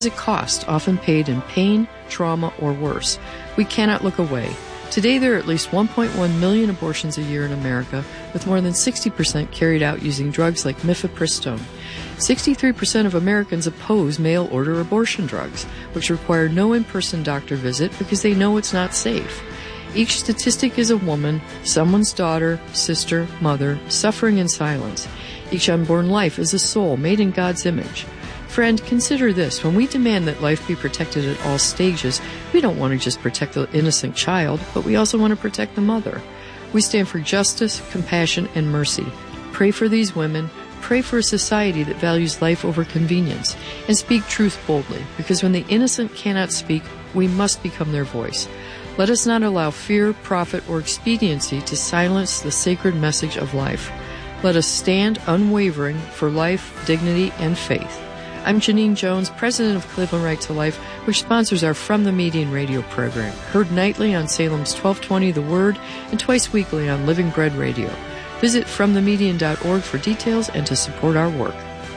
a cost often paid in pain, trauma, or worse. We cannot look away. Today, there are at least 1.1 million abortions a year in America, with more than 60% carried out using drugs like mifepristone. 63% of Americans oppose mail-order abortion drugs, which require no in-person doctor visit because they know it's not safe. Each statistic is a woman, someone's daughter, sister, mother, suffering in silence. Each unborn life is a soul made in God's image. Friend, consider this. When we demand that life be protected at all stages, we don't want to just protect the innocent child, but we also want to protect the mother. We stand for justice, compassion, and mercy. Pray for these women. Pray for a society that values life over convenience. And speak truth boldly, because when the innocent cannot speak, we must become their voice. Let us not allow fear, profit, or expediency to silence the sacred message of life. Let us stand unwavering for life, dignity, and faith. I'm Janine Jones, president of Cleveland Right to Life, which sponsors our From the Median radio program, heard nightly on Salem's 1220 The Word and twice weekly on Living Bread Radio. Visit FromTheMedian.org for details and to support our work.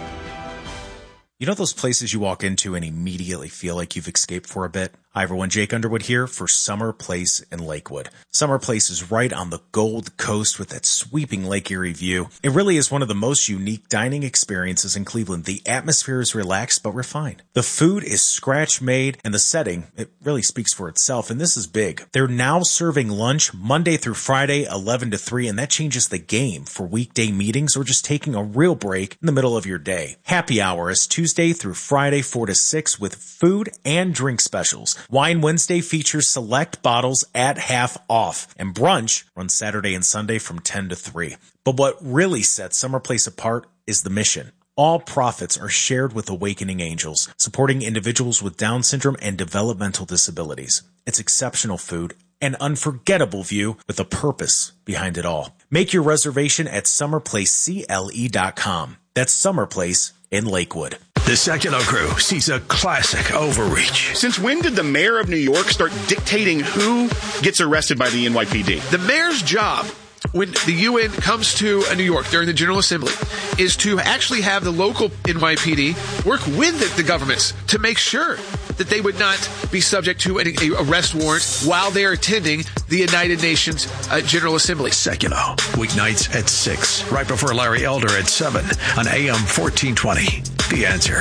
You know those places you walk into and immediately feel like you've escaped for a bit? Hi everyone, Jake Underwood here for Summer Place in Lakewood. Summer Place is right on the Gold Coast with that sweeping Lake Erie view. It really is one of the most unique dining experiences in Cleveland. The atmosphere is relaxed but refined. The food is scratch-made, and the setting, it really speaks for itself, and this is big. They're now serving lunch Monday through Friday, 11 to 3, and that changes the game for weekday meetings or just taking a real break in the middle of your day. Happy hour is Tuesday through Friday, 4 to 6, with food and drink specials. Wine Wednesday features select bottles at half off, and brunch runs Saturday and Sunday from 10 to 3. But what really sets Summer Place apart is the mission. All profits are shared with Awakening Angels, supporting individuals with Down syndrome and developmental disabilities. It's exceptional food, an unforgettable view with a purpose behind it all. Make your reservation at summerplacecle.com. That's Summer Place in Lakewood. The Sekulow Crew sees a classic overreach. Since when did the mayor of New York start dictating who gets arrested by the NYPD? The mayor's job, when the UN comes to New York during the General Assembly, is to actually have the local NYPD work with the governments to make sure that they would not be subject to an arrest warrant while they're attending the United Nations General Assembly. Sekulow, weeknights at 6, right before Larry Elder at 7 on AM 1420. The Answer.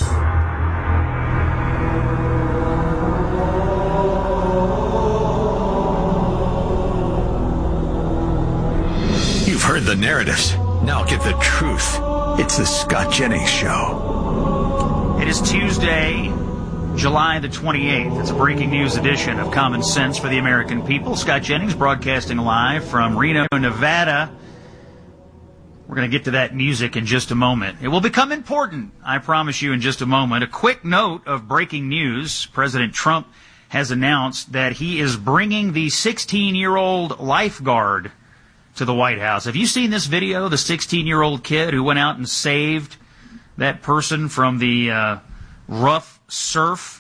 You've heard the narratives. Now get the truth. It's the Scott Jennings Show. It is Tuesday, July the 28th. It's a breaking news edition of Common Sense for the American People. Scott Jennings broadcasting live from Reno, Nevada. We're going to get to that music in just a moment. It will become important, I promise you, in just a moment. A quick note of breaking news. President Trump has announced that he is bringing the 16-year-old lifeguard to the White House. Have you seen this video? The 16-year-old kid who went out and saved that person from the rough surf.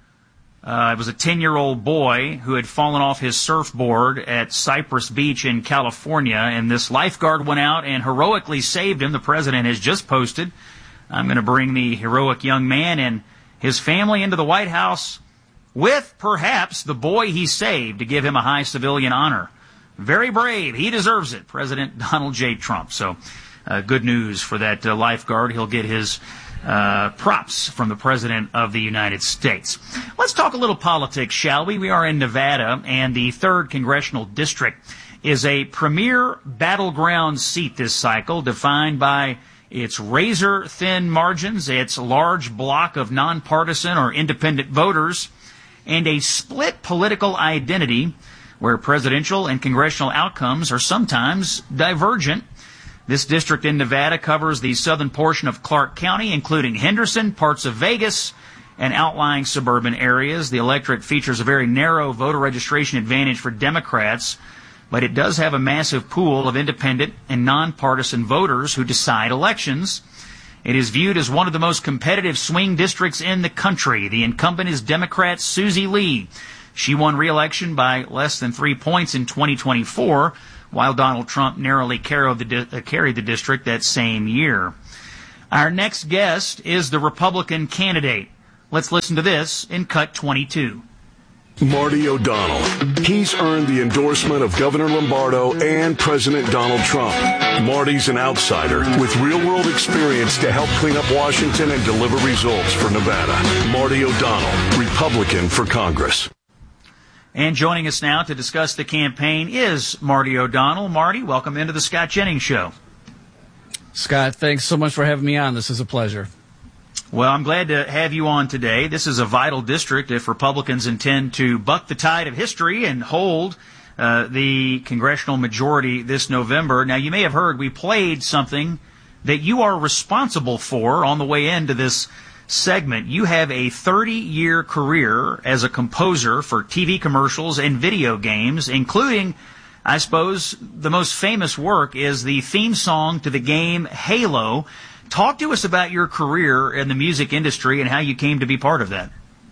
It was a 10-year-old boy who had fallen off his surfboard at Cypress Beach in California, and this lifeguard went out and heroically saved him. The president has just posted, I'm going to bring the heroic young man and his family into the White House with perhaps the boy he saved to give him a high civilian honor. Very brave. He deserves it. President Donald J. Trump. So good news for that lifeguard. He'll get his props from the President of the United States. Let's talk a little politics, shall we? We are in Nevada, and the 3rd Congressional District is a premier battleground seat this cycle, defined by its razor-thin margins, its large block of nonpartisan or independent voters, and a split political identity where presidential and congressional outcomes are sometimes divergent. This district in Nevada covers the southern portion of Clark County, including Henderson, parts of Vegas, and outlying suburban areas. The electorate features a very narrow voter registration advantage for Democrats, but it does have a massive pool of independent and nonpartisan voters who decide elections. It is viewed as one of the most competitive swing districts in the country. The incumbent is Democrat Susie Lee. She won re-election by less than 3 points in 2024, while Donald Trump narrowly carried the district that same year. Our next guest is the Republican candidate Let's listen to this in Cut 22. Marty O'Donnell. He's earned the endorsement of Governor Lombardo and President Donald Trump. Marty's an outsider with real-world experience to help clean up Washington and deliver results for Nevada. Marty O'Donnell, Republican for Congress. And joining us now to discuss the campaign is Marty O'Donnell. Marty, welcome into the Scott Jennings Show. Scott, thanks so much for having me on. This is a pleasure. Well, I'm glad to have you on today. This is a vital district if Republicans intend to buck the tide of history and hold the congressional majority this November. Now, you may have heard we played something that you are responsible for on the way into this segment. You have a 30-year career as a composer for TV commercials and video games, including, I suppose, the most famous work is the theme song to the game Halo. Talk to us about your career in the music industry and how you came to be part of that.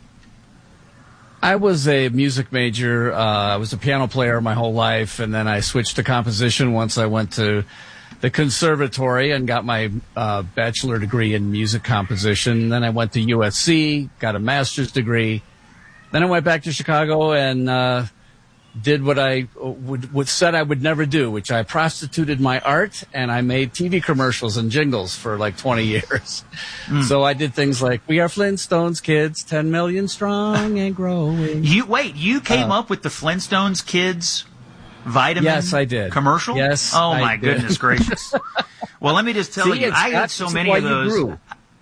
I was a music major. I was a piano player my whole life, and then I switched to composition once I went to the conservatory and got my bachelor degree in music composition. Then I went to USC, got a master's degree. Then I went back to Chicago and did what I said I would never do, which I prostituted my art, and I made TV commercials and jingles for like 20 years. So I did things like, "We are Flintstones kids, 10 million strong and growing." You came up with the Flintstones kids vitamin yes, I did. commercial? Yes, oh, my goodness gracious. Well, let me just tell you, I ate so many of those.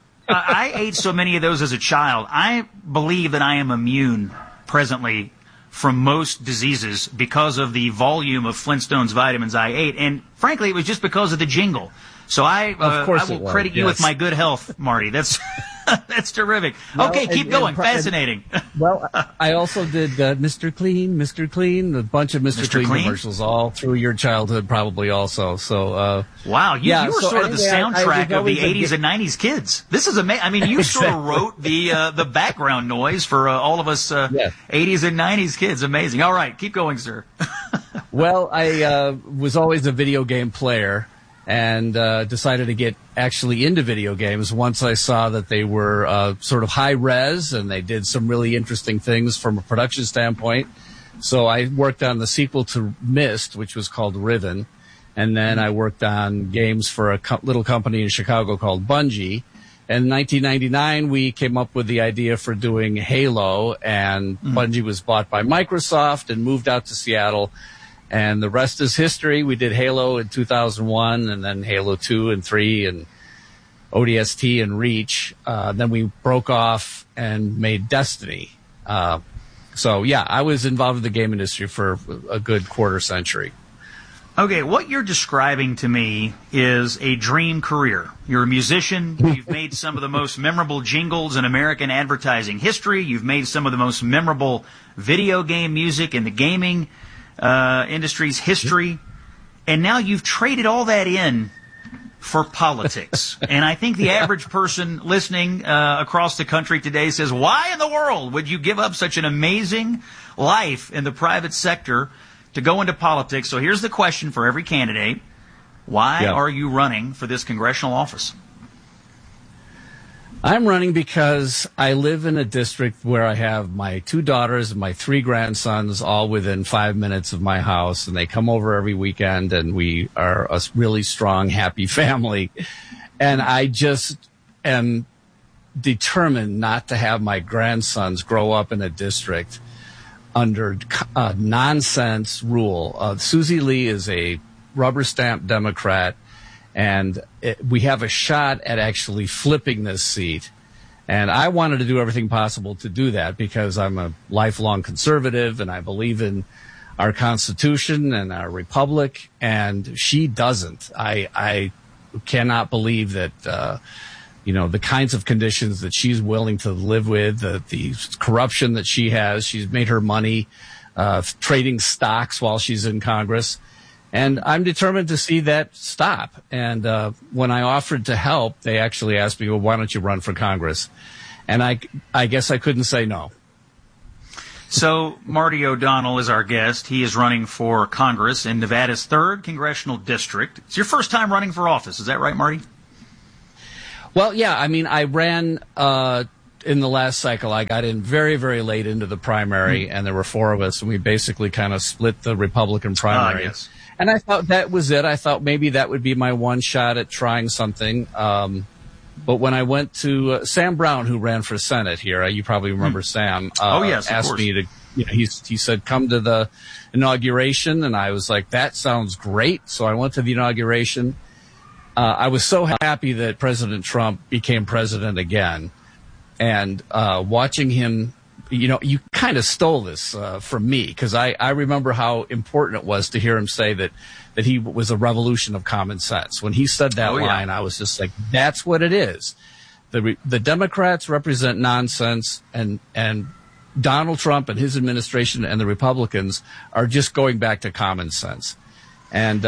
I ate so many of those as a child. I believe that I am immune presently from most diseases because of the volume of Flintstones vitamins I ate. And frankly, it was just because of the jingle. So I will credit you with my good health, Marty. That's terrific. Well, okay, keep going. Fascinating. Well, I also did Mr. Clean, a bunch of Mr. Clean commercials all through your childhood probably also. So wow, you were sort of the soundtrack of the 80s and 90s kids. This is amazing. I mean, you sort of wrote the background noise for all of us 80s and 90s kids. Amazing. All right, keep going, sir. Well, I was always a video game player, and decided to get actually into video games once I saw that they were sort of high res and they did some really interesting things from a production standpoint. So I worked on the sequel to Myst, which was called Riven, and then I worked on games for a little company in Chicago called Bungie. And in 1999, we came up with the idea for doing Halo, and Bungie was bought by Microsoft and moved out to Seattle. And the rest is history. We did Halo in 2001, and then Halo 2 and 3, and ODST and Reach. Then we broke off and made Destiny. So, yeah, I was involved in the game industry for a good quarter century. Okay, what you're describing to me is a dream career. You're a musician. You've made some of the most memorable jingles in American advertising history. You've made some of the most memorable video game music in the gaming industry's history, and now you've traded all that in for politics. And I think the average person listening across the country today says, why in the world would you give up such an amazing life in the private sector to go into politics? So here's the question for every candidate. Why are you running for this congressional office? I'm running because I live in a district where I have my 2 daughters and my 3 grandsons all within 5 minutes of my house, and they come over every weekend, and we are a really strong, happy family. And I just am determined not to have my grandsons grow up in a district under nonsense rule. Susie Lee is a rubber stamp Democrat, and we have a shot at actually flipping this seat. And I wanted to do everything possible to do that because I'm a lifelong conservative and I believe in our Constitution and our republic, and she doesn't. I cannot believe that, the kinds of conditions that she's willing to live with, the corruption that she has. She's made her money trading stocks while she's in Congress. And I'm determined to see that stop. And when I offered to help, they actually asked me, well, why don't you run for Congress? And I guess I couldn't say no. So Marty O'Donnell is our guest. He is running for Congress in Nevada's 3rd Congressional District. It's your first time running for office. Is that right, Marty? Well, yeah. I mean, I ran in the last cycle, I got in very, very late into the primary, and there were 4 of us, and we basically kind of split the Republican primary. Yes. And I thought that was it. I thought maybe that would be my one shot at trying something. But when I went to Sam Brown, who ran for Senate here, you probably remember Sam. Yes, asked me to. He said, come to the inauguration, and I was like, that sounds great. So I went to the inauguration. I was so happy that President Trump became president again, and watching him, you kind of stole this from me, because I remember how important it was to hear him say that he was a revolution of common sense. When he said that line, I was just like, that's what it is. The Democrats represent nonsense, and Donald Trump and his administration and the Republicans are just going back to common sense. And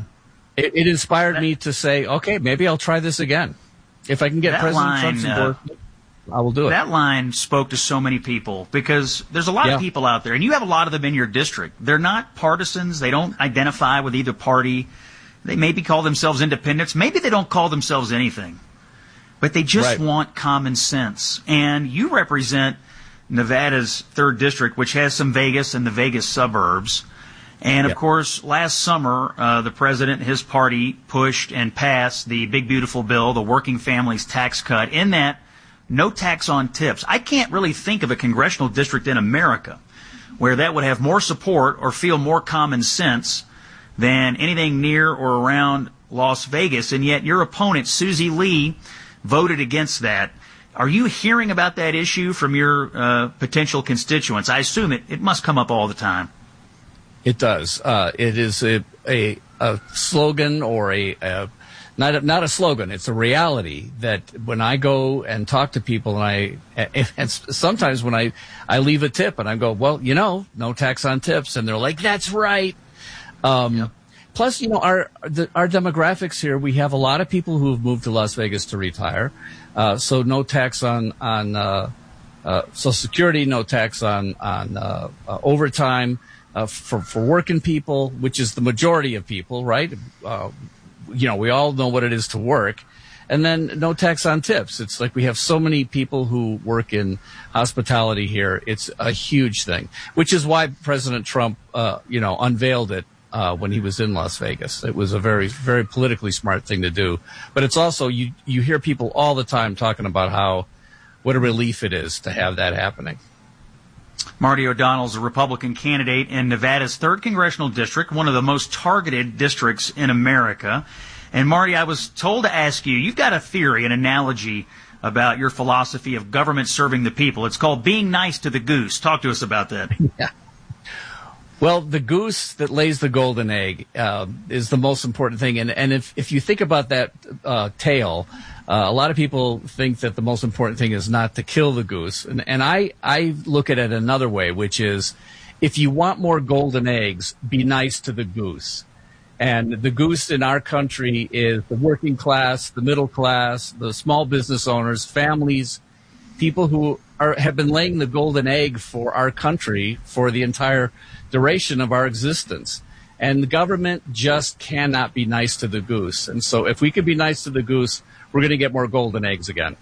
it inspired me to say, okay, maybe I'll try this again. If I can get President Trump's endorsement, I will do it. That line spoke to so many people, because there's a lot of people out there, and you have a lot of them in your district. They're not partisans. They don't identify with either party. They maybe call themselves independents. Maybe they don't call themselves anything. But they just want common sense. And you represent Nevada's 3rd district, which has some Vegas and the Vegas suburbs. And, of course, last summer, the president and his party pushed and passed the Big Beautiful Bill, the Working Families Tax Cut. In that, no tax on tips. I can't really think of a congressional district in America where that would have more support or feel more common sense than anything near or around Las Vegas. And yet your opponent, Susie Lee, voted against that. Are you hearing about that issue from your potential constituents? I assume it must come up all the time. It does. It is a slogan, or not a slogan. It's a reality that when I go and talk to people, and sometimes when I leave a tip and I go, well, no tax on tips, and they're like, that's right. Plus, our demographics here, we have a lot of people who have moved to Las Vegas to retire. So no tax on Social Security, no tax on overtime for working people, which is the majority of people, right? We all know what it is to work. And then no tax on tips. It's like we have so many people who work in hospitality here. It's a huge thing, which is why President Trump, unveiled it when he was in Las Vegas. It was a very, very politically smart thing to do. But it's also, you hear people all the time talking about what a relief it is to have that happening. Marty O'Donnell is a Republican candidate in Nevada's 3rd congressional district, one of the most targeted districts in America. And Marty, I was told to ask you, you've got a theory, an analogy about your philosophy of government serving the people. It's called being nice to the goose. Talk to us about that. Yeah. Well, the goose that lays the golden egg is the most important thing. And if you think about that tale, a lot of people think that the most important thing is not to kill the goose. And I look at it another way, which is, if you want more golden eggs, be nice to the goose. And the goose in our country is the working class, the middle class, the small business owners, families, people who have been laying the golden egg for our country for the entire duration of our existence. And the government just cannot be nice to the goose. And so if we could be nice to the goose, we're going to get more golden eggs again.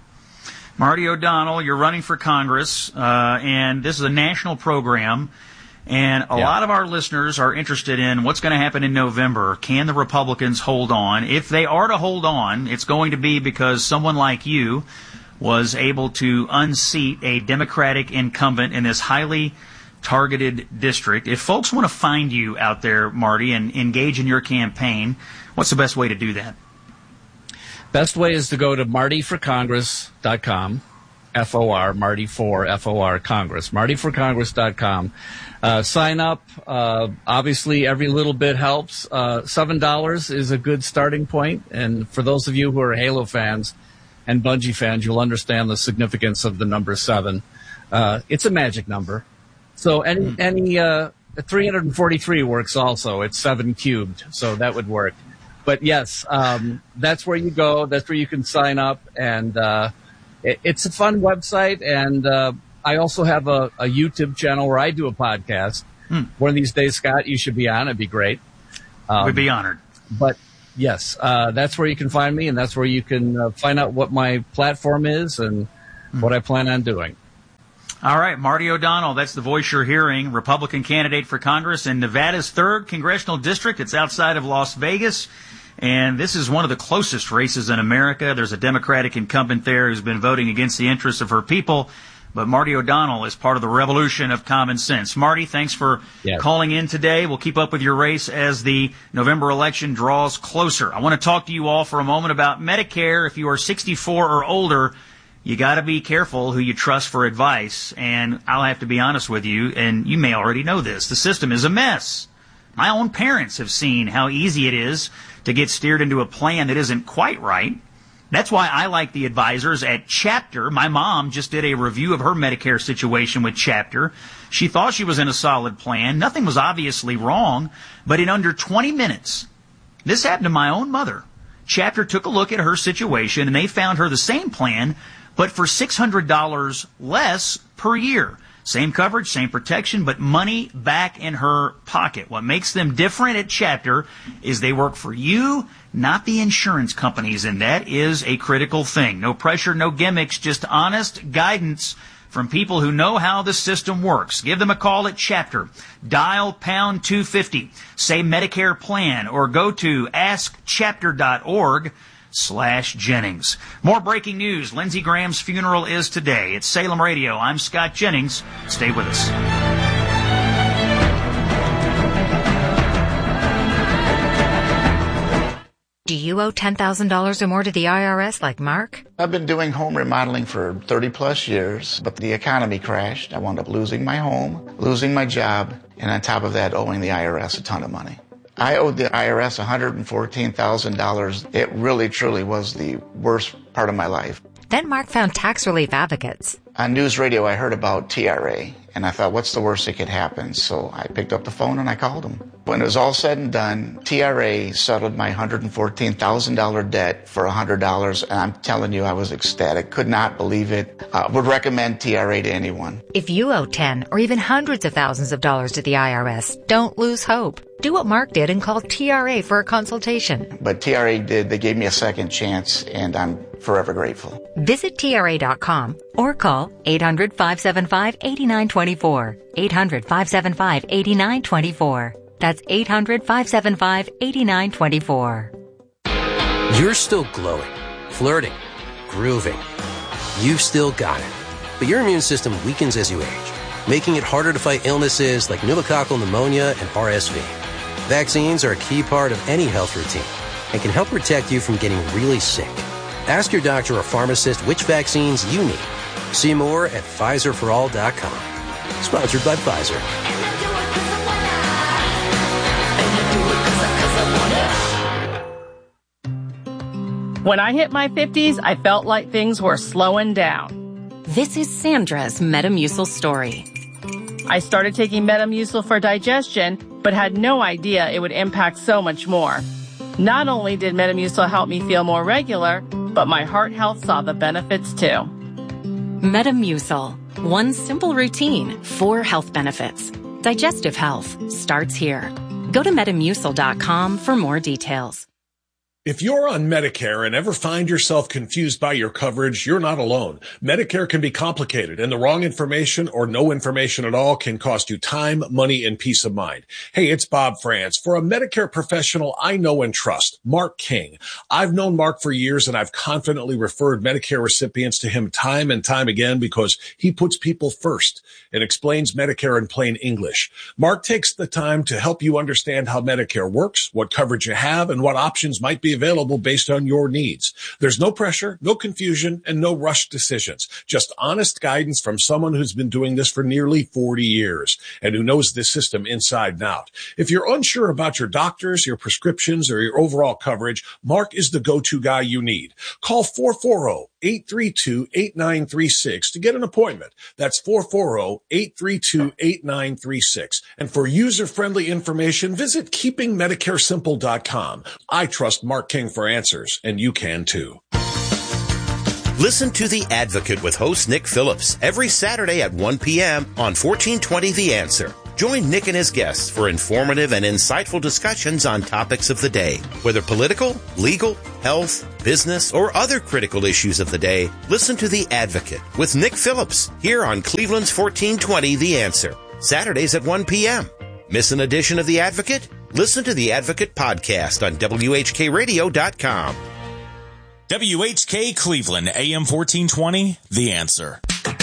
Marty O'Donnell, you're running for Congress, and this is a national program. And a lot of our listeners are interested in what's going to happen in November. Can the Republicans hold on? If they are to hold on, it's going to be because someone like you was able to unseat a Democratic incumbent in this highly targeted district. If folks want to find you out there, Marty, and engage in your campaign, what's the best way to do that? Best way is to go to martyforcongress.com, F-O-R, Marty4, F-O-R, Congress, martyforcongress.com. Sign up. Obviously, every little bit helps. $7 is a good starting point. And for those of you who are Halo fans and Bungie fans, you'll understand the significance of the number 7. It's a magic number. So any 343 works also. It's 7 cubed, so that would work. But yes, that's where you go. That's where you can sign up, and it's a fun website. And I also have a YouTube channel where I do a podcast. One of these days, Scott, you should be on. It'd be great. We'd be honored. But yes, that's where you can find me, and that's where you can find out what my platform is and what I plan on doing. All right, Marty O'Donnell, that's the voice you're hearing, Republican candidate for Congress in Nevada's 3rd Congressional District. It's outside of Las Vegas, and this is one of the closest races in America. There's a Democratic incumbent there who's been voting against the interests of her people, but Marty O'Donnell is part of the revolution of common sense. Marty, thanks for calling in today. We'll keep up with your race as the November election draws closer. I want to talk to you all for a moment about Medicare. If you are 64 or older, you got to be careful who you trust for advice, and I'll have to be honest with you, and you may already know this. The system is a mess. My own parents have seen how easy it is to get steered into a plan that isn't quite right. That's why I like the advisors at Chapter. My mom just did a review of her Medicare situation with Chapter. She thought she was in a solid plan. Nothing was obviously wrong, but in under 20 minutes, this happened to my own mother. Chapter took a look at her situation, and they found her the same plan, but for $600 less per year. Same coverage, same protection, but money back in her pocket. What makes them different at Chapter is they work for you, not the insurance companies, and that is a critical thing. No pressure, no gimmicks, just honest guidance from people who know how the system works. Give them a call at Chapter. Dial pound 250. Say Medicare plan, or go to askchapter.org/Jennings. More breaking news. Lindsey Graham's funeral is today. It's Salem Radio. I'm Scott Jennings. Stay with us. Do you owe $10,000 or more to the IRS like Mark? I've been doing home remodeling for 30 plus years, but the economy crashed. I wound up losing my home, losing my job, and on top of that, owing the IRS a ton of money. I owed the IRS $114,000. It really, truly was the worst part of my life. Then Mark found Tax Relief Advocates. On news radio, I heard about TRA, and I thought, what's the worst that could happen? So I picked up the phone and I called them. When it was all said and done, TRA settled my $114,000 debt for $100, and I'm telling you, I was ecstatic. Could not believe it. Would recommend TRA to anyone. If you owe 10 or even hundreds of thousands of dollars to the IRS, don't lose hope. Do what Mark did and call TRA for a consultation. But TRA did. They gave me a second chance, and I'm forever grateful. Visit TRA.com or call 800-575-8924. 800-575-8924. That's 800-575-8924. You're still glowing, flirting, grooving. You've still got it. But your immune system weakens as you age, making it harder to fight illnesses like pneumococcal pneumonia and RSV. Vaccines are a key part of any health routine and can help protect you from getting really sick. Ask your doctor or pharmacist which vaccines you need. See more at PfizerForAll.com. Sponsored by Pfizer. When I hit my 50s, I felt like things were slowing down. This is Sandra's Metamucil story. I started taking Metamucil for digestion, but had no idea it would impact so much more. Not only did Metamucil help me feel more regular, but my heart health saw the benefits too. Metamucil. One simple routine, 4 health benefits. Digestive health starts here. Go to Metamucil.com for more details. If you're on Medicare and ever find yourself confused by your coverage, you're not alone. Medicare can be complicated, and the wrong information or no information at all can cost you time, money, and peace of mind. Hey, it's Bob France. For a Medicare professional I know and trust, Mark King. I've known Mark for years, and I've confidently referred Medicare recipients to him time and time again because he puts people first and explains Medicare in plain English. Mark takes the time to help you understand how Medicare works, what coverage you have, and what options might be available based on your needs. There's no pressure, no confusion, and no rushed decisions. Just honest guidance from someone who's been doing this for nearly 40 years and who knows this system inside and out. If you're unsure about your doctors, your prescriptions, or your overall coverage, Mark is the go-to guy you need. Call 440-832-8936 to get an appointment. That's 440-832-8936. And for user-friendly information, visit keepingmedicaresimple.com. I trust Mark King for answers, and you can too. Listen to The Advocate with host Nick Phillips every Saturday at 1 p.m. on 1420 The Answer. Join Nick and his guests for informative and insightful discussions on topics of the day, whether political, legal, health, business, or other critical issues of the day, listen to The Advocate with Nick Phillips here on Cleveland's 1420 The Answer, Saturdays at 1 p.m. Miss an edition of The Advocate? Listen to The Advocate podcast on WHKRadio.com. WHK Cleveland, AM 1420, The Answer.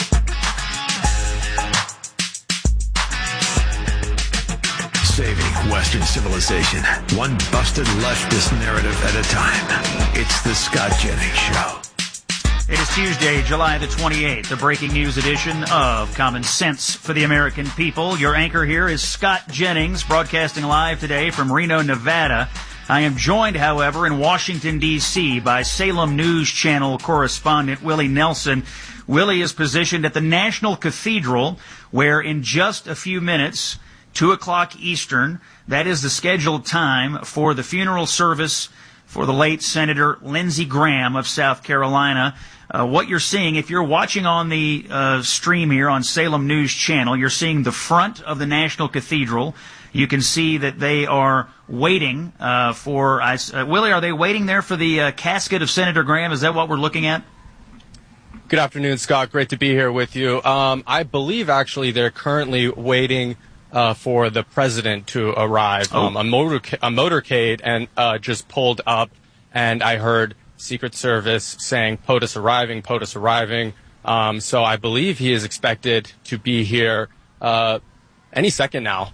Saving Western civilization, one busted leftist narrative at a time. It's the Scott Jennings Show. It is Tuesday, July the 28th, the breaking news edition of Common Sense for the American People. Your anchor here is Scott Jennings, broadcasting live today from Reno, Nevada. I am joined, however, in Washington, D.C. by Salem News Channel correspondent Willie Nelson. Willie is positioned at the National Cathedral, where in just a few minutes, 2 o'clock Eastern, that is the scheduled time for the funeral service for the late Senator Lindsey Graham of South Carolina. What you're seeing, if you're watching on the stream here on Salem News Channel, you're seeing the front of the National Cathedral. You can see that they are waiting for, Willie, are they waiting there for the casket of Senator Graham? Is that what we're looking at? Good afternoon, Scott. Great to be here with you. I believe, actually, they're currently waiting for the president to arrive. A motorcade and just pulled up, and I heard Secret Service saying, POTUS arriving, POTUS arriving. So I believe he is expected to be here any second now.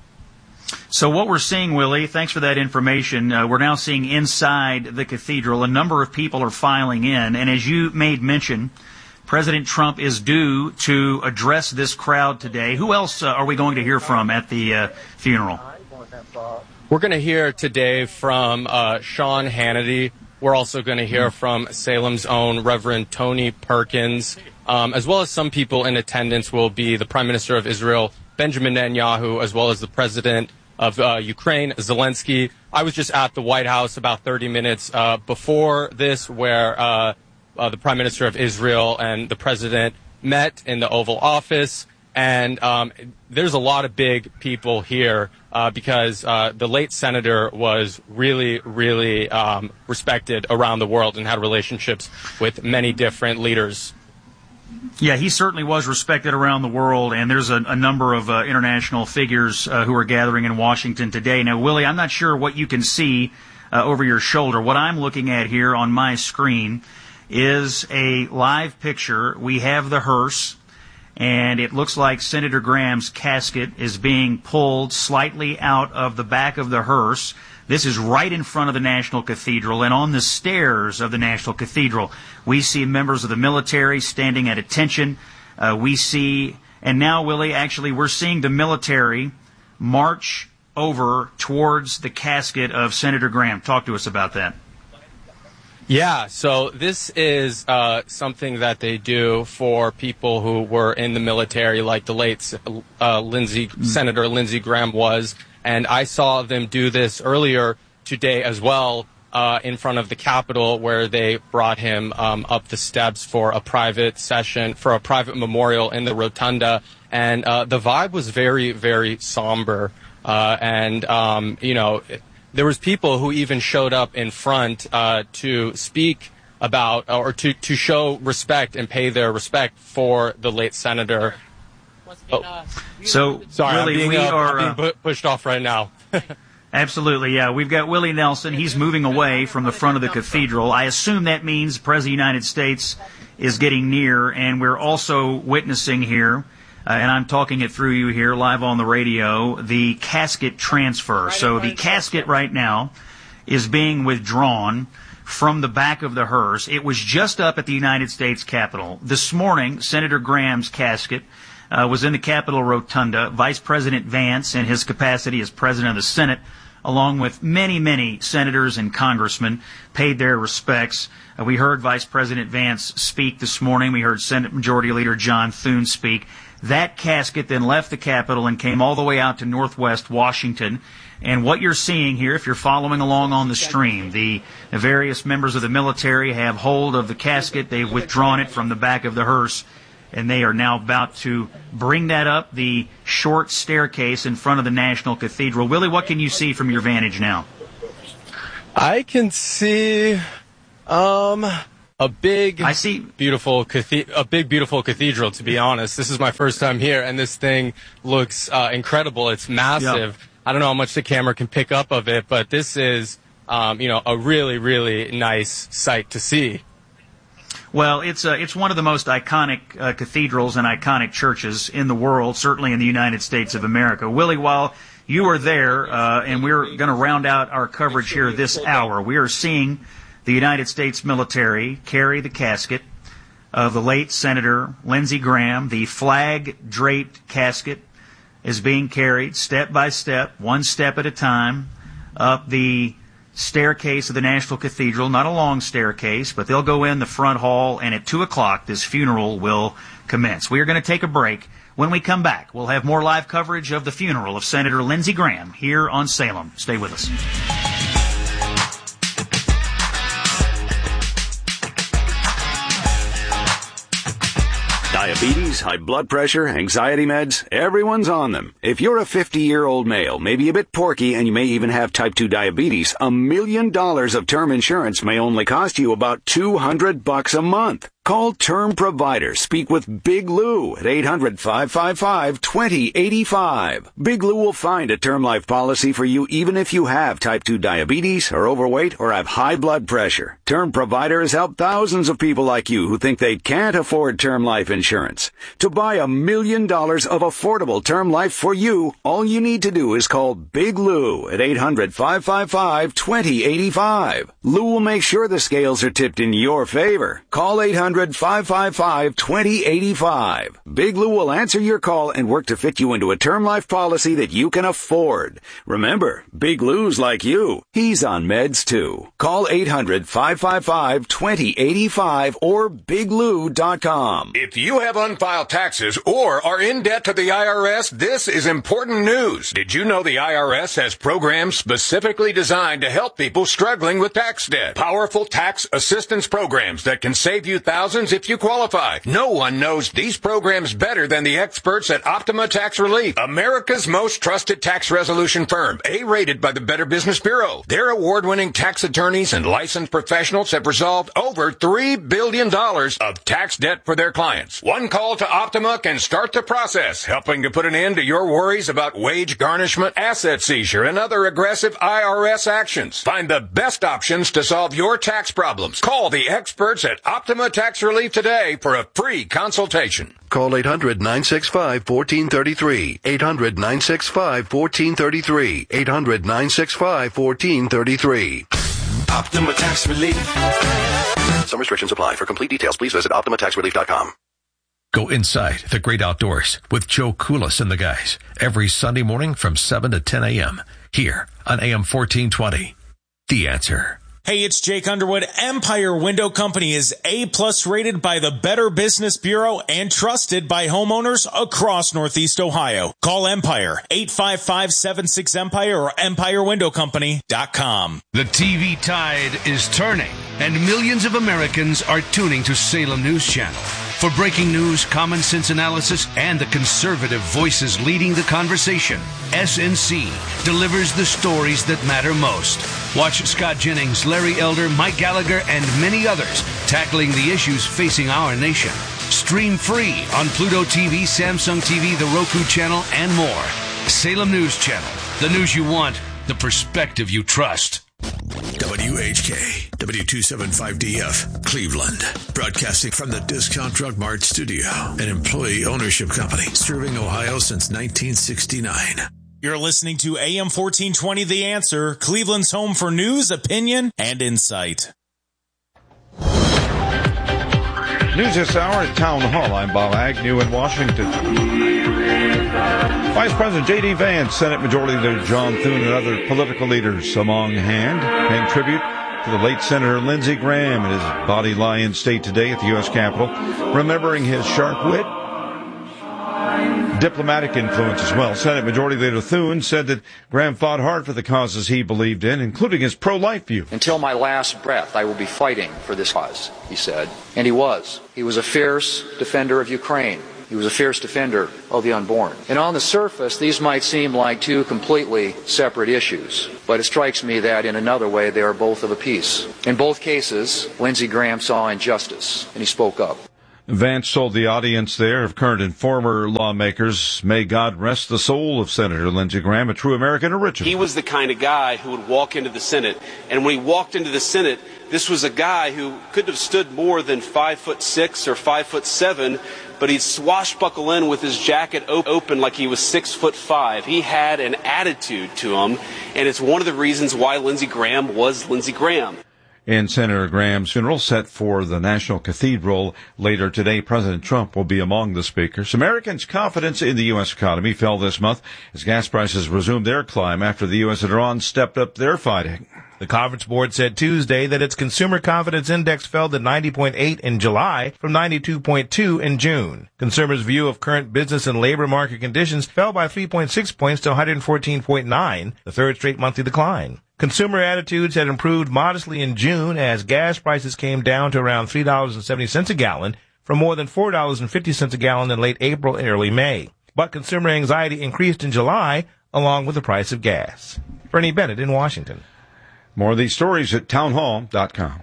So what we're seeing, Willie, thanks for that information. We're now seeing inside the cathedral a number of people are filing in. And as you made mention, President Trump is due to address this crowd today. Who else are we going to hear from at the funeral? We're going to hear today from Sean Hannity. We're also going to hear from Salem's own Reverend Tony Perkins, as well as some people in attendance will be the Prime Minister of Israel, Benjamin Netanyahu, as well as the President of Ukraine, Zelensky. I was just at the White House about 30 minutes before this, where the Prime Minister of Israel and the President met in the Oval Office. And there's a lot of big people here because the late senator was really, really respected around the world and had relationships with many different leaders. Yeah, he certainly was respected around the world, and there's a number of international figures who are gathering in Washington today. Now, Willie, I'm not sure what you can see over your shoulder. What I'm looking at here on my screen is a live picture. We have the hearse, and it looks like Senator Graham's casket is being pulled slightly out of the back of the hearse. This is right in front of the National Cathedral, and on the stairs of the National Cathedral, we see members of the military standing at attention. We see, and now, Willie, actually, we're seeing the military march over towards the casket of Senator Graham. Talk to us about that. Yeah, so this is something that they do for people who were in the military, like the late Senator Lindsey Graham was. And I saw them do this earlier today as well in front of the Capitol, where they brought him up the steps for a private session, for a private memorial in the rotunda. And the vibe was very, very somber. You know, there was people who even showed up in front to speak about or to show respect and pay their respect for the late senator. So, sorry, really, I'm being pushed off right now. Absolutely, yeah. We've got Willie Nelson. He's moving away from the front of the cathedral. I assume that means the President of the United States is getting near, and we're also witnessing here, and I'm talking it through you here live on the radio, the casket transfer. So the casket right now is being withdrawn from the back of the hearse. It was just up at the United States Capitol. This morning, Senator Graham's casket was in the Capitol Rotunda. Vice President Vance, in his capacity as President of the Senate, along with many, many senators and congressmen, paid their respects. We heard Vice President Vance speak this morning. We heard Senate Majority Leader John Thune speak. That casket then left the Capitol and came all the way out to Northwest Washington. And what you're seeing here, if you're following along on the stream, the various members of the military have hold of the casket. They've withdrawn it from the back of the hearse, and they are now about to bring that up the short staircase in front of the National Cathedral. Willie, what can you see from your vantage now? I can see A big, beautiful cathedral, to be honest. This is my first time here, and this thing looks incredible. It's massive. Yep. I don't know how much the camera can pick up of it, but this is, a really, really nice sight to see. Well, it's one of the most iconic cathedrals and iconic churches in the world, certainly in the United States of America. Willie, while you are there, and we're going to round out our coverage here this hour, we are seeing the United States military carry the casket of the late Senator Lindsey Graham. The flag-draped casket is being carried step by step, one step at a time, up the staircase of the National Cathedral. Not a long staircase, but they'll go in the front hall, and at 2 o'clock this funeral will commence. We are going to take a break. When we come back, we'll have more live coverage of the funeral of Senator Lindsey Graham here on Salem. Stay with us. Diabetes, high blood pressure, anxiety meds, everyone's on them. If you're a 50-year-old male, maybe a bit porky, and you may even have type 2 diabetes, $1 million of term insurance may only cost you about $200 a month. Call Term Provider. Speak with Big Lou at 800-555-2085. Big Lou will find a term life policy for you even if you have type 2 diabetes, are overweight, or have high blood pressure. Term Provider has helped thousands of people like you who think they can't afford term life insurance. To buy $1 million of affordable term life for you, all you need to do is call Big Lou at 800-555-2085. Lou will make sure the scales are tipped in your favor. Call 800-555-2085. Big Lou will answer your call and work to fit you into a term life policy that you can afford. Remember, Big Lou's like you. He's on meds too. Call 800-555-2085 or biglou.com. If you have unfiled taxes or are in debt to the IRS, this is important news. Did you know the IRS has programs specifically designed to help people struggling with tax debt? Powerful tax assistance programs that can save you thousands if you qualify. No one knows these programs better than the experts at Optima Tax Relief, America's most trusted tax resolution firm, A-rated by the Better Business Bureau. Their award-winning tax attorneys and licensed professionals have resolved over $3 billion of tax debt for their clients. One call to Optima can start the process, helping to put an end to your worries about wage garnishment, asset seizure, and other aggressive IRS actions. Find the best options to solve your tax problems. Call the experts at Optima Tax Relief today for a free consultation. Call 800-965-1433. 800-965-1433. 800-965-1433. Optima Tax Relief. Some restrictions apply. For complete details, please visit OptimaTaxRelief.com. Go inside the great outdoors with Joe Kulis and the guys every Sunday morning from 7 to 10 a.m. here on AM 1420. The Answer. Hey, it's Jake Underwood. Empire Window Company is A+ rated by the Better Business Bureau and trusted by homeowners across Northeast Ohio. Call Empire, 855-76-EMPIRE or EmpireWindowCompany.com. The TV tide is turning, and millions of Americans are tuning to Salem News Channel. For breaking news, common sense analysis, and the conservative voices leading the conversation, SNC delivers the stories that matter most. Watch Scott Jennings, Larry Elder, Mike Gallagher, and many others tackling the issues facing our nation. Stream free on Pluto TV, Samsung TV, the Roku channel, and more. Salem News Channel. The news you want, the perspective you trust. WHK, W275DF, Cleveland. Broadcasting from the Discount Drug Mart studio, an employee ownership company serving Ohio since 1969. You're listening to AM 1420 The Answer, Cleveland's home for news, opinion, and insight. News this hour at Town Hall. I'm Bob Agnew in Washington. Vice President J.D. Vance, Senate Majority Leader John Thune, and other political leaders among hand paying tribute to the late Senator Lindsey Graham in his body lie in state today at the U.S. Capitol, remembering his sharp wit, diplomatic influence as well. Senate Majority Leader Thune said that Graham fought hard for the causes he believed in, including his pro-life view. Until my last breath, I will be fighting for this cause, he said. And he was. He was a fierce defender of Ukraine. He was a fierce defender of the unborn. And on the surface, these might seem like two completely separate issues, but it strikes me that in another way they are both of a piece. In both cases, Lindsey Graham saw injustice, and he spoke up. Vance told the audience there of current and former lawmakers, may God rest the soul of Senator Lindsey Graham, a true American original. He was the kind of guy who would walk into the Senate, and when he walked into the Senate, this was a guy who couldn't have stood more than 5'6" or 5'7", but he'd swashbuckle in with his jacket open like he was 6'5". He had an attitude to him, and it's one of the reasons why Lindsey Graham was Lindsey Graham. In Senator Graham's funeral set for the National Cathedral later today, President Trump will be among the speakers. Americans' confidence in the U.S. economy fell this month as gas prices resumed their climb after the U.S. and Iran stepped up their fighting. The Conference Board said Tuesday that its consumer confidence index fell to 90.8 in July from 92.2 in June. Consumers' view of current business and labor market conditions fell by 3.6 points to 114.9, the third straight monthly decline. Consumer attitudes had improved modestly in June as gas prices came down to around $3.70 a gallon from more than $4.50 a gallon in late April and early May. But consumer anxiety increased in July along with the price of gas. Bernie Bennett in Washington. More of these stories at townhall.com.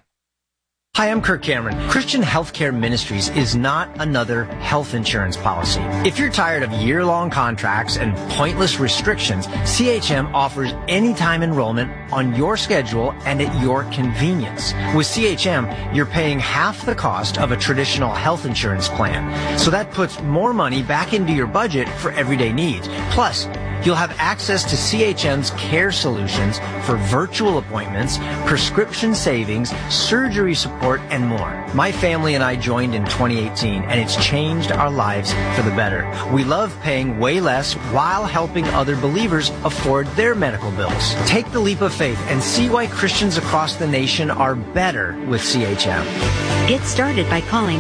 Hi, I'm Kirk Cameron. Christian Healthcare Ministries is not another health insurance policy. If you're tired of year-long contracts and pointless restrictions, CHM offers anytime enrollment on your schedule and at your convenience. With CHM, you're paying half the cost of a traditional health insurance plan. So that puts more money back into your budget for everyday needs. Plus, you'll have access to CHM's care solutions for virtual appointments, prescription savings, surgery support, and more. My family and I joined in 2018, and it's changed our lives for the better. We love paying way less while helping other believers afford their medical bills. Take the leap of faith and see why Christians across the nation are better with CHM. Get started by calling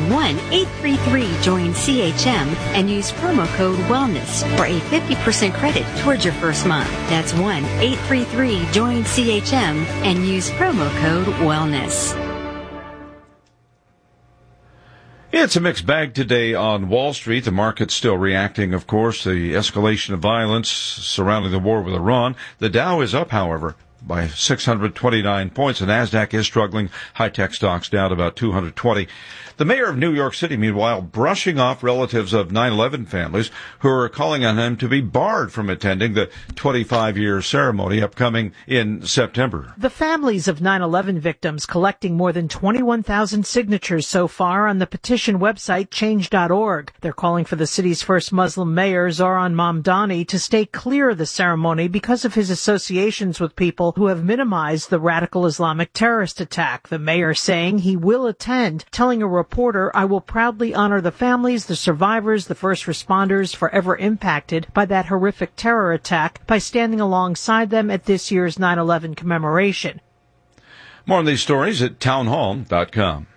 1-833-JOIN-CHM and use promo code WELLNESS for a 50% credit towards your first month. That's 1-833-JOIN-CHM and use promo code WELLNESS. It's a mixed bag today on Wall Street. The market's still reacting, of course, the escalation of violence surrounding the war with Iran. The Dow is up, however, by 629 points. The NASDAQ is struggling. High-tech stocks down about 220. The mayor of New York City, meanwhile, brushing off relatives of 9/11 families who are calling on him to be barred from attending the 25-year ceremony upcoming in September. The families of 9/11 victims collecting more than 21,000 signatures so far on the petition website change.org. They're calling for the city's first Muslim mayor, Zohran Mamdani, to stay clear of the ceremony because of his associations with people who have minimized the radical Islamic terrorist attack. The mayor saying he will attend, telling a reporter, "I will proudly honor the families, the survivors, the first responders forever impacted by that horrific terror attack by standing alongside them at this year's 9/11 commemoration." More on these stories at townhall.com.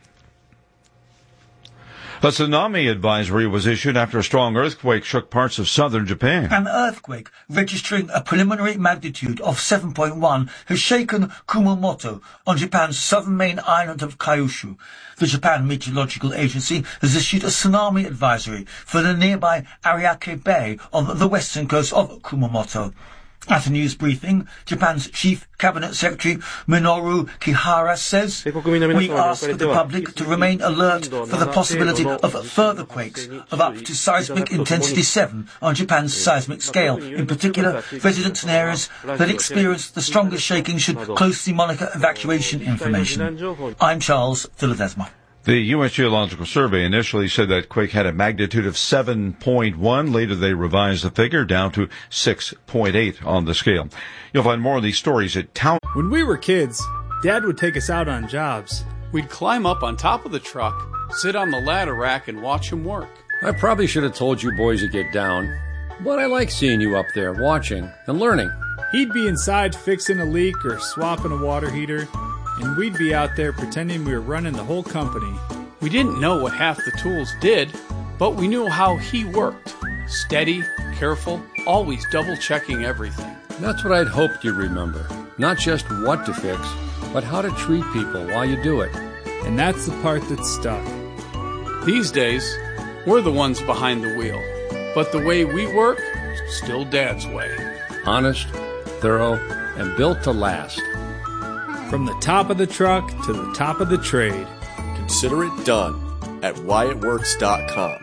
A tsunami advisory was issued after a strong earthquake shook parts of southern Japan. An earthquake registering a preliminary magnitude of 7.1 has shaken Kumamoto on Japan's southern main island of Kyushu. The Japan Meteorological Agency has issued a tsunami advisory for the nearby Ariake Bay on the western coast of Kumamoto. At a news briefing, Japan's Chief Cabinet Secretary Minoru Kihara says, "We ask the public to remain alert for the possibility of further quakes of up to seismic intensity 7 on Japan's seismic scale. In particular, residents in areas that experience the strongest shaking should closely monitor evacuation information." I'm Charles Philadesma. The U.S. Geological Survey initially said that quake had a magnitude of 7.1. Later, they revised the figure down to 6.8 on the scale. You'll find more of these stories at Town. When we were kids, Dad would take us out on jobs. We'd climb up on top of the truck, sit on the ladder rack, and watch him work. I probably should have told you boys to get down, but I like seeing you up there watching and learning. He'd be inside fixing a leak or swapping a water heater, and we'd be out there pretending we were running the whole company. We didn't know what half the tools did, but we knew how he worked. Steady, careful, always double-checking everything. That's what I'd hoped you'd remember. Not just what to fix, but how to treat people while you do it. And that's the part that stuck. These days, We're the ones behind the wheel. But the way we work, still Dad's way. Honest, thorough, and built to last. From the top of the truck to the top of the trade. Consider it done at whyitworks.com.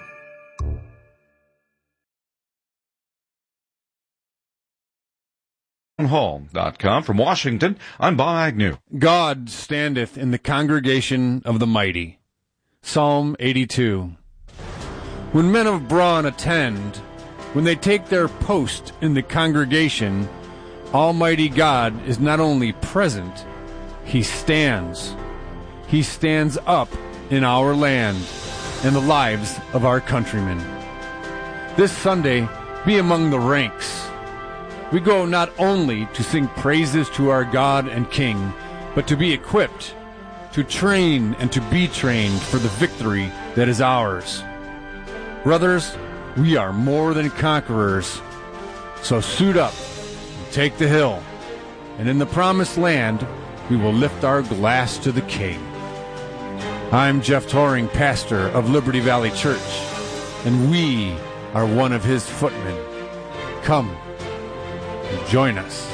Hall.com. From Washington, I'm Bob Agnew. God standeth in the congregation of the mighty. Psalm 82. When men of brawn attend, when they take their post in the congregation, Almighty God is not only present, He stands. He stands up in our land and the lives of our countrymen. This Sunday, be among the ranks. We go not only to sing praises to our God and King, but to be equipped, to train and to be trained for the victory that is ours. Brothers, we are more than conquerors. So suit up and take the hill, and in the promised land we will lift our glass to the King. I'm Jeff Toring, pastor of Liberty Valley Church, and we are one of his footmen. Come and join us.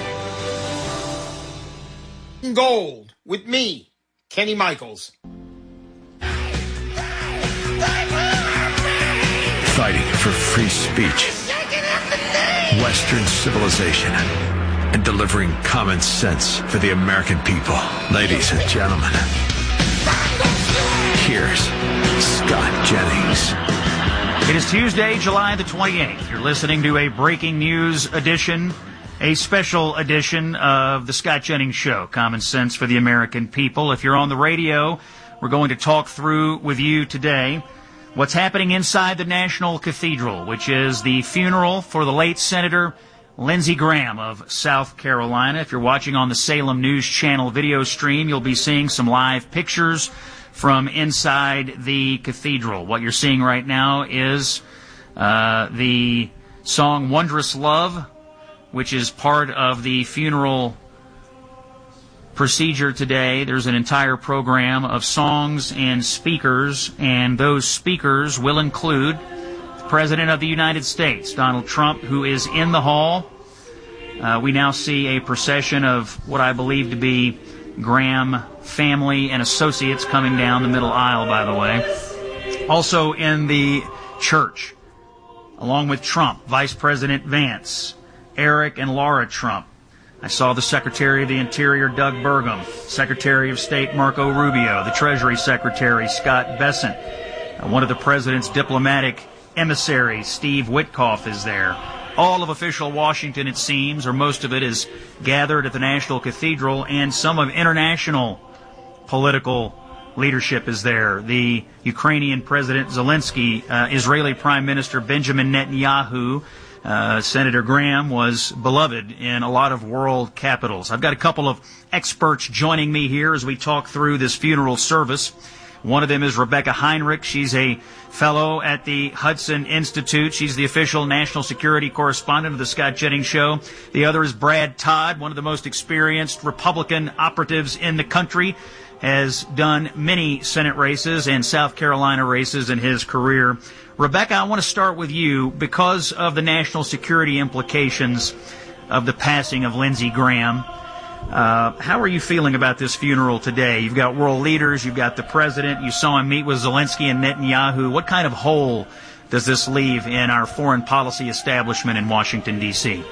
Gold with me, Kenny Michaels. Fighting for free speech, Western civilization, and delivering common sense for the American people. Ladies and gentlemen, here's Scott Jennings. It is Tuesday, July the 28th. You're listening to a breaking news edition, a special edition of the Scott Jennings Show, Common Sense for the American People. If you're on the radio, we're going to talk through with you today what's happening inside the National Cathedral, which is the funeral for the late Senator Lindsey Graham of South Carolina. If you're watching on the Salem News Channel video stream, you'll be seeing some live pictures from inside the cathedral. What you're seeing right now is the song Wondrous Love, which is part of the funeral procedure today. There's an entire program of songs and speakers, and those speakers will include the President of the United States, Donald Trump, who is in the hall. We now see a procession of what I believe to be Graham family and associates coming down the middle aisle, by the way. Also in the church, along with Trump, Vice President Vance, Eric and Laura Trump. I saw the Secretary of the Interior, Doug Burgum, Secretary of State, Marco Rubio, the Treasury Secretary, Scott Bessent, one of the President's diplomatic emissaries, Steve Witkoff, is there. All of official Washington, it seems, or most of it, is gathered at the National Cathedral, and some of international political leadership is there. The Ukrainian President Zelensky, Israeli Prime Minister Benjamin Netanyahu. Senator Graham was beloved in a lot of world capitals. I've got a couple of experts joining me here as we talk through this funeral service. One of them is Rebecca Heinrich. She's a fellow at the Hudson Institute. She's the official national security correspondent of the Scott Jennings Show. The other is Brad Todd, one of the most experienced Republican operatives in the country, has done many Senate races and South Carolina races in his career. Rebecca, I want to start with you because of the national security implications of the passing of Lindsey Graham. How are you feeling about this funeral today? You've got world leaders, you've got the president, you saw him meet with Zelensky and Netanyahu. What kind of hole does this leave in our foreign policy establishment in Washington, D.C.?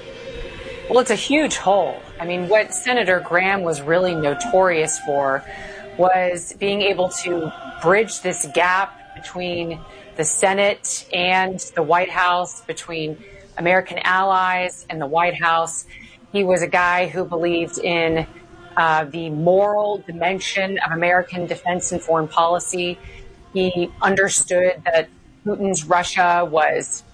Well, it's a huge hole. I mean, what Senator Graham was really notorious for was being able to bridge this gap between the Senate and the White House, between American allies and the White House. He was a guy who believed in the moral dimension of American defense and foreign policy. He understood that Putin's Russia was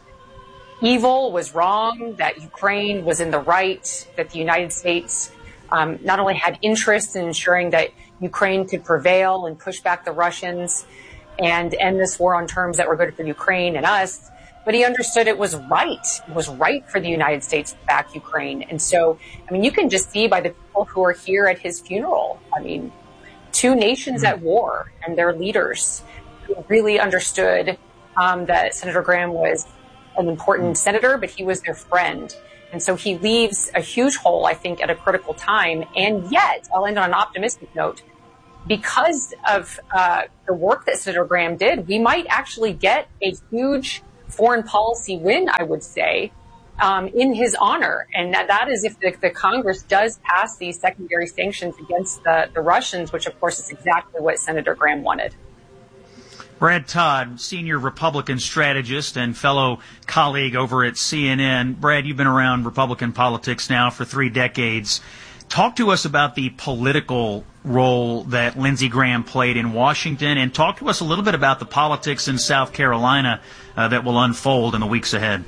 evil, was wrong, that Ukraine was in the right, that the United States not only had interest in ensuring that Ukraine could prevail and push back the Russians and end this war on terms that were good for Ukraine and us, but he understood it was right. It was right for the United States to back Ukraine. And so, I mean, you can just see by the people who are here at his funeral, I mean, two nations at war and their leaders who really understood that Senator Graham was an important senator, but he was their friend. And so he leaves a huge hole, I think, at a critical time. And yet, I'll end on an optimistic note, because of the work that Senator Graham did, we might actually get a huge foreign policy win, I would say, in his honor. And that is if the Congress does pass these secondary sanctions against the Russians, which, of course, is exactly what Senator Graham wanted. Brad Todd, senior Republican strategist and fellow colleague over at CNN. Brad, you've been around Republican politics now for 3 decades. Talk to us about the political role that Lindsey Graham played in Washington, and talk to us a little bit about the politics in South Carolina that will unfold in the weeks ahead.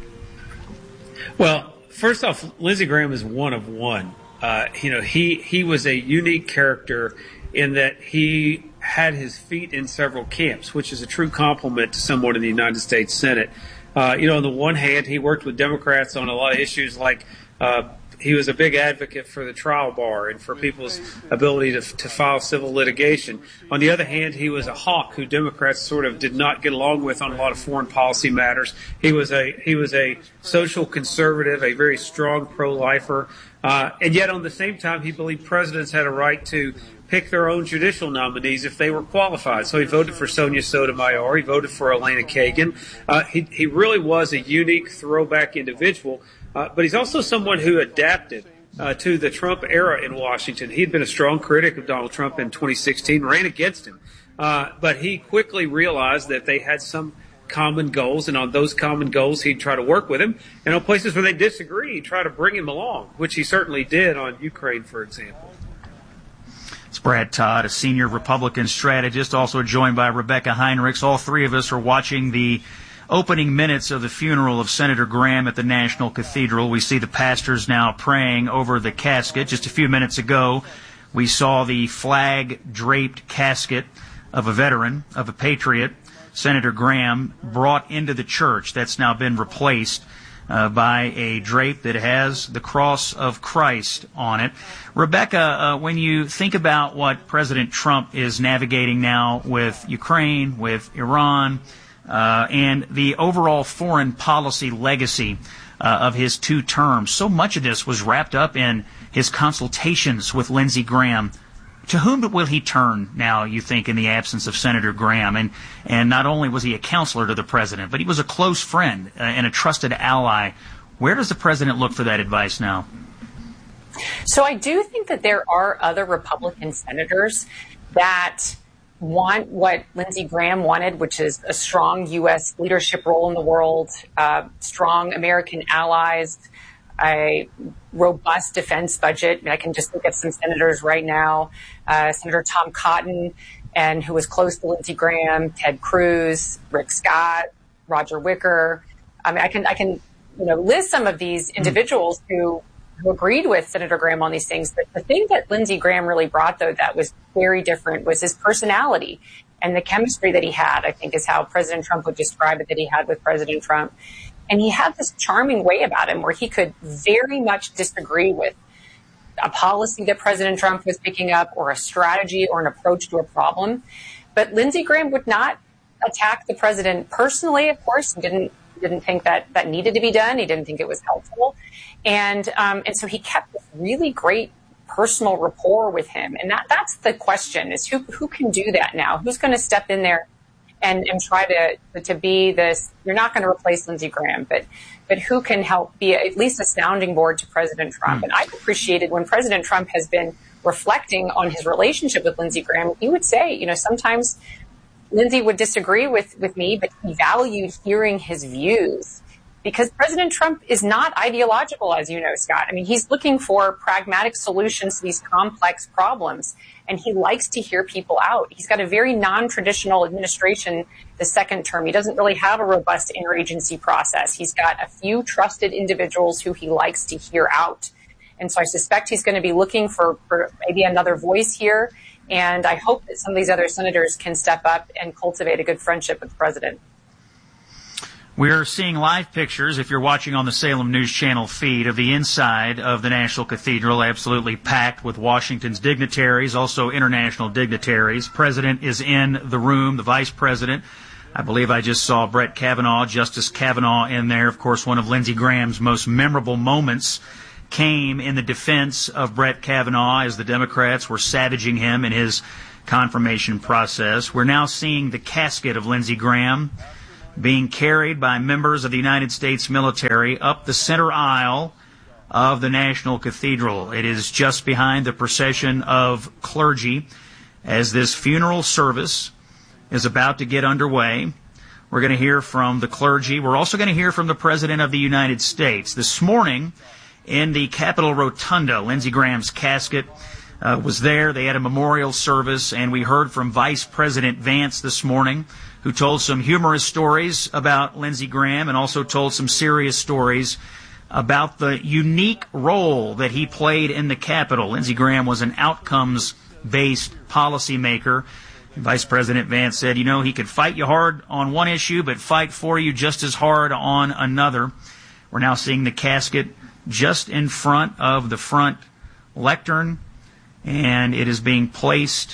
Well, first off, Lindsey Graham is one of one. He was a unique character in that he had his feet in several camps, which is a true compliment to someone in the United States Senate. On the one hand, he worked with Democrats on a lot of issues like he was a big advocate for the trial bar and for people's ability to file civil litigation. On the other hand, he was a hawk who Democrats sort of did not get along with on a lot of foreign policy matters. He was a social conservative, a very strong pro-lifer, and yet on the same time, he believed presidents had a right to pick their own judicial nominees if they were qualified. So he voted for Sonia Sotomayor. He voted for Elena Kagan. He really was a unique throwback individual. But he's also someone who adapted to the Trump era in Washington. He'd been a strong critic of Donald Trump in 2016, ran against him. But he quickly realized that they had some common goals, and on those common goals, he'd try to work with him. And on places where they disagree, he'd try to bring him along, which he certainly did on Ukraine, for example. It's Brad Todd, a senior Republican strategist, also joined by Rebecca Heinrichs. All three of us are watching the opening minutes of the funeral of Senator Graham at the National Cathedral. We see the pastors now praying over the casket. Just a few minutes ago, we saw the flag-draped casket of a veteran, of a patriot, Senator Graham, brought into the church. That's now been replaced by a drape that has the cross of Christ on it. Rebecca, when you think about what President Trump is navigating now with Ukraine, with Iran, and the overall foreign policy legacy of his 2 terms, so much of this was wrapped up in his consultations with Lindsey Graham. To whom will he turn now, you think, in the absence of Senator Graham? And not only was he a counselor to the president, but he was a close friend and a trusted ally. Where does the president look for that advice now? So I do think that there are other Republican senators that want what Lindsey Graham wanted, which is a strong U.S. leadership role in the world, strong American allies, a robust defense budget. I mean, I can just look at some senators right now. Senator Tom Cotton, and who was close to Lindsey Graham, Ted Cruz, Rick Scott, Roger Wicker. I mean, I can list some of these individuals who agreed with Senator Graham on these things. But the thing that Lindsey Graham really brought, though, that was very different was his personality and the chemistry that he had, I think is how President Trump would describe it, that he had with President Trump. And he had this charming way about him where he could very much disagree with a policy that President Trump was picking up or a strategy or an approach to a problem. But Lindsey Graham would not attack the president personally, of course. He didn't think that needed to be done. He didn't think it was helpful. And so he kept this really great personal rapport with him. And that's the question, is who can do that now? Who's going to step in there and try to be this? You're not going to replace Lindsey Graham, but who can help be at least a sounding board to President Trump? And I've appreciated when President Trump has been reflecting on his relationship with Lindsey Graham, he would say, sometimes Lindsey would disagree with me, but he valued hearing his views. Because President Trump is not ideological, as you know, Scott. I mean, he's looking for pragmatic solutions to these complex problems, and he likes to hear people out. He's got a very non-traditional administration the second term. He doesn't really have a robust interagency process. He's got a few trusted individuals who he likes to hear out. And so I suspect he's going to be looking for maybe another voice here. And I hope that some of these other senators can step up and cultivate a good friendship with the president. We're seeing live pictures, if you're watching on the Salem News Channel feed, of the inside of the National Cathedral, absolutely packed with Washington's dignitaries, also international dignitaries. President is in the room, the vice president, I believe I just saw Brett Kavanaugh, Justice Kavanaugh, in there. Of course, one of Lindsey Graham's most memorable moments came in the defense of Brett Kavanaugh as the Democrats were savaging him in his confirmation process. We're now seeing the casket of Lindsey Graham being carried by members of the United States military up the center aisle of the National Cathedral. It is just behind the procession of clergy as this funeral service is about to get underway. We're going to hear from the clergy. We're also going to hear from the President of the United States. This morning in the Capitol Rotunda, Lindsey Graham's casket was there. They had a memorial service, and we heard from Vice President Vance this morning, who told some humorous stories about Lindsey Graham and also told some serious stories about the unique role that he played in the Capitol. Lindsey Graham was an outcomes-based policymaker. Vice President Vance said, he could fight you hard on one issue, but fight for you just as hard on another. We're now seeing the casket just in front of the front lectern, and it is being placed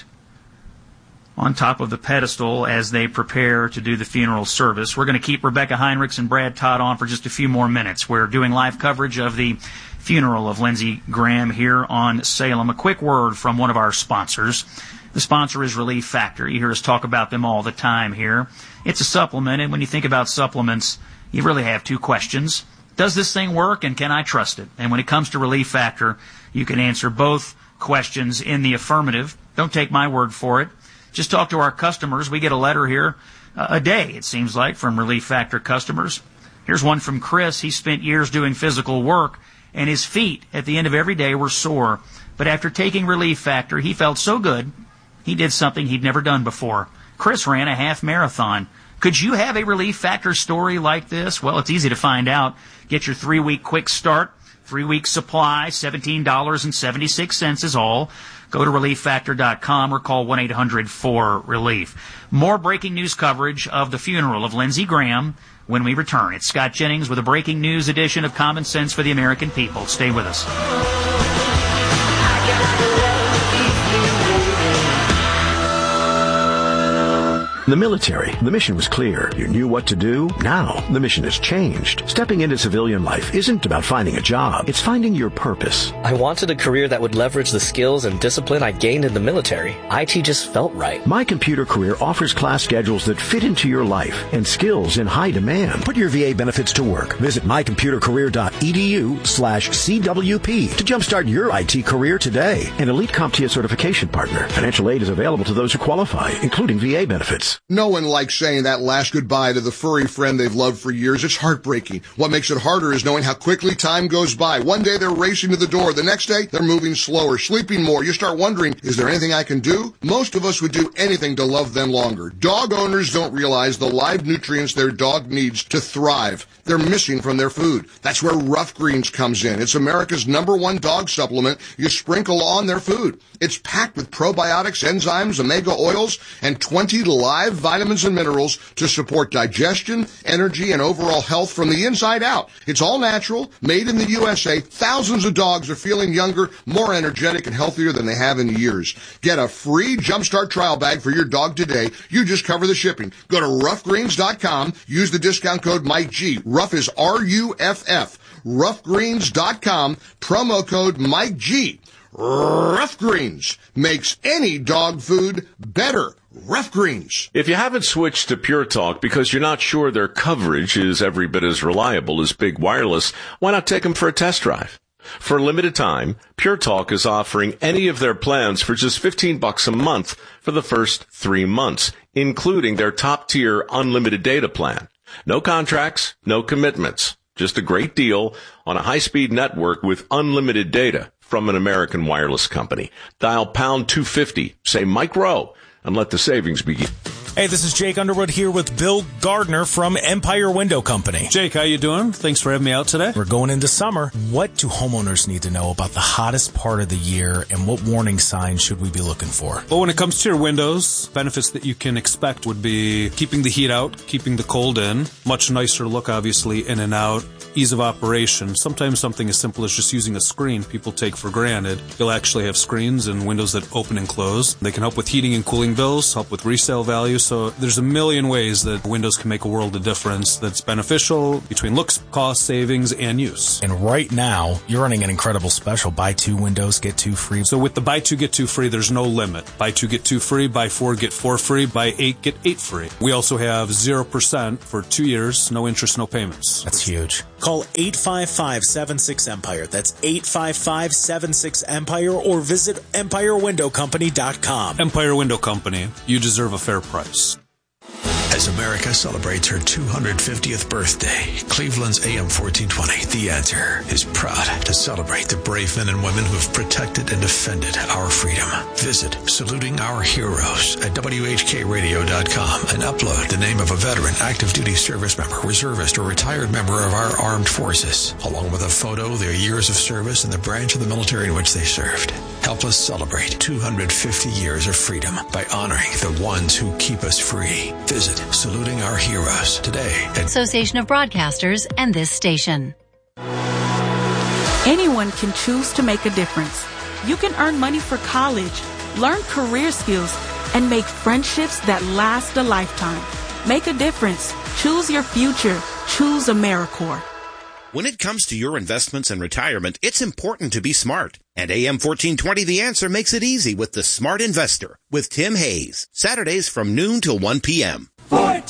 on top of the pedestal as they prepare to do the funeral service. We're going to keep Rebecca Heinrichs and Brad Todd on for just a few more minutes. We're doing live coverage of the funeral of Lindsey Graham here on Salem. A quick word from one of our sponsors. The sponsor is Relief Factor. You hear us talk about them all the time here. It's a supplement, and when you think about supplements, you really have two questions. Does this thing work, and can I trust it? And when it comes to Relief Factor, you can answer both questions in the affirmative. Don't take my word for it. Just talk to our customers. We get a letter here a day, it seems like, from Relief Factor customers. Here's one from Chris. He spent years doing physical work, and his feet at the end of every day were sore. But after taking Relief Factor, he felt so good, he did something he'd never done before. Chris ran a half marathon. Could you have a Relief Factor story like this? Well, it's easy to find out. Get your 3-week quick start, 3-week supply, $17.76 is all. Go to ReliefFactor.com or call 1-800-4RELIEF. More breaking news coverage of the funeral of Lindsey Graham when we return. It's Scott Jennings with a breaking news edition of Common Sense for the American People. Stay with us. In the military, the mission was clear. You knew what to do. Now, the mission has changed. Stepping into civilian life isn't about finding a job. It's finding your purpose. I wanted a career that would leverage the skills and discipline I gained in the military. IT just felt right. My Computer Career offers class schedules that fit into your life and skills in high demand. Put your VA benefits to work. Visit mycomputercareer.edu/CWP to jumpstart your IT career today. An elite CompTIA certification partner. Financial aid is available to those who qualify, including VA benefits. No one likes saying that last goodbye to the furry friend they've loved for years. It's heartbreaking. What makes it harder is knowing how quickly time goes by. One day they're racing to the door. The next day they're moving slower, sleeping more. You start wondering, is there anything I can do? Most of us would do anything to love them longer. Dog owners don't realize the live nutrients their dog needs to thrive. They're missing from their food. That's where Rough Greens comes in. It's America's #1 dog supplement you sprinkle on their food. It's packed with probiotics, enzymes, omega oils, and 20 live vitamins and minerals to support digestion, energy, and overall health from the inside out. It's all natural, made in the USA. Thousands of dogs are feeling younger, more energetic, and healthier than they have in years. Get a free Jumpstart trial bag for your dog today. You just cover the shipping. Go to roughgreens.com. Use the discount code MikeG. Rough is RUFF. Roughgreens.com. Promo code MikeG. Rough Greens makes any dog food better. Rough Greens. If you haven't switched to Pure Talk because you're not sure their coverage is every bit as reliable as Big Wireless, why not take them for a test drive? For a limited time, Pure Talk is offering any of their plans for just $15 a month for the first 3 months, including their top-tier unlimited data plan. No contracts, no commitments. Just a great deal on a high-speed network with unlimited data from an American wireless company. Dial pound 250, say Mike Rowe, and let the savings begin. Hey, this is Jake Underwood here with Bill Gardner from Empire Window Company. Jake, how you doing? Thanks for having me out today. We're going into summer. What do homeowners need to know about the hottest part of the year, and what warning signs should we be looking for? Well, when it comes to your windows, benefits that you can expect would be keeping the heat out, keeping the cold in, much nicer look, obviously, in and out, ease of operation. Sometimes something as simple as just using a screen people take for granted. You'll actually have screens and windows that open and close. They can help with heating and cooling bills, help with resale value. So there's a million ways that windows can make a world of difference that's beneficial between looks, cost, savings, and use. And right now, you're running an incredible special. Buy 2 windows, get 2 free. So with the buy 2, get 2 free, there's no limit. Buy 2, get 2 free. Buy 4, get 4 free. Buy 8, get 8 free. We also have 0% for 2 years, no interest, no payments. That's huge. Call 855-76-EMPIRE. That's 855-76-EMPIRE or visit EmpireWindowCompany.com. Empire Window Company. You deserve a fair price. As America celebrates her 250th birthday, Cleveland's AM 1420, The Answer, is proud to celebrate the brave men and women who have protected and defended our freedom. Visit Saluting Our Heroes at WHKRadio.com and upload the name of a veteran, active duty service member, reservist, or retired member of our armed forces, along with a photo, their years of service, and the branch of the military in which they served. Help us celebrate 250 years of freedom by honoring the ones who keep us free. Visit Saluting Our Heroes today at Association of Broadcasters and this station. Anyone can choose to make a difference. You can earn money for college, learn career skills, and make friendships that last a lifetime. Make a difference. Choose your future. Choose AmeriCorps. When it comes to your investments and retirement, it's important to be smart. And AM 1420 The Answer makes it easy with The Smart Investor with Tim Hayes. Saturdays from noon till 1 p.m.